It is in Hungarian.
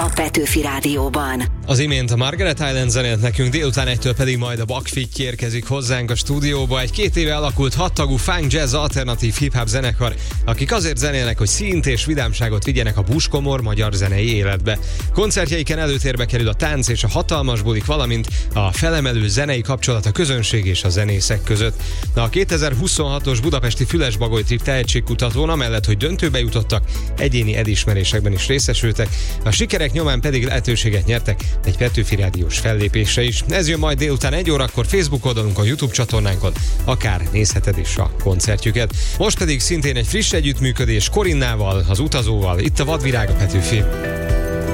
Petőfi Rádióban. Az imént a Margaret Island zenélt nekünk, délután 1-től pedig majd a Bakfitty érkezik hozzánk a stúdióba. Egy 2 éve alakult 6 tagú funk, jazz, alternatív hip-hop zenekar, akik azért zenélnek, hogy színt és vidámságot vigyenek a Buskomor magyar zenei életbe. Koncertjeiken előtérbe kerül a tánc és a hatalmas bulik, valamint a felemelő zenei kapcsolat a közönség és a zenészek között. A 2026-os budapesti Fülesbagoly Trip tehetségkutatón amellett, hogy döntőbe jutottak, egyéni elismerésekben is részesültek, a sikerek nyomán pedig lehetőséget nyertek egy Petőfi Rádiós fellépésre is. Ez jön majd délután 1 órakor Facebook oldalunk, a YouTube csatornánkon, akár nézheted is a koncertjüket. Most pedig szintén egy friss együttműködés Korinnával, az Utazóval, itt a Vadvirág a Petőfi.